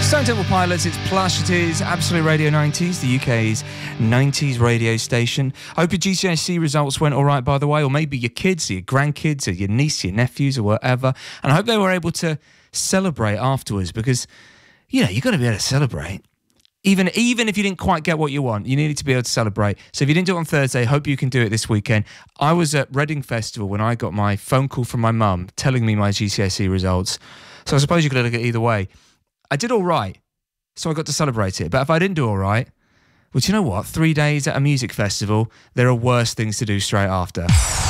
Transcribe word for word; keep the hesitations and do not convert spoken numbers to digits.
Stone Temple Pilots, it's Plush, it is Absolute Radio nineties, the U K's nineties radio station. I hope your G C S E results went all right, by the way, or maybe your kids, or your grandkids, or your niece, your nephews, or whatever. And I hope they were able to celebrate afterwards, because, you know, you've got to be able to celebrate. Even, even if you didn't quite get what you want, you needed to be able to celebrate. So if you didn't do it on Thursday, hope you can do it this weekend. I was at Reading Festival when I got my phone call from my mum telling me my G C S E results. So I suppose you could look at it either way. I did all right, so I got to celebrate it. But if I didn't do all right, well, do you know what? Three days at a music festival, there are worse things to do straight after.